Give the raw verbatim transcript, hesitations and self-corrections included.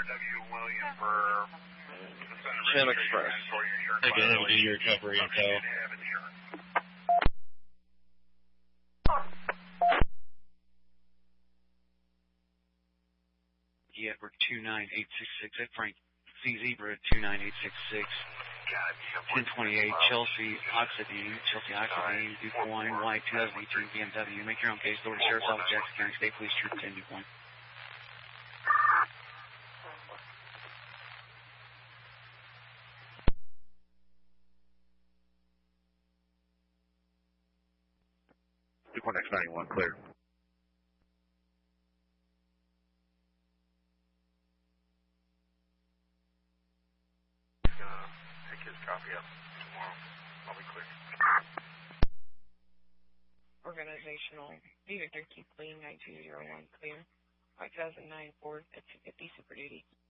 Sam Express. Again, it will do your recovery intel. Edward two nine eight six six at Frank C Zebra two nine eight six six. ten twenty-eight Chelsea Oxidine, Chelsea Oxidine, Duke one, Y two thousand eighteen B M W. Make your own case. Go to Sheriff's Office, Jackson County State Police Troop ten Duke one. Duke one X ninety-one, clear. Copy up tomorrow. I'll be quick. Organizational. Victor Keep Clean nine two zero one clear. five thousand nine Ford at two fifty Super Duty.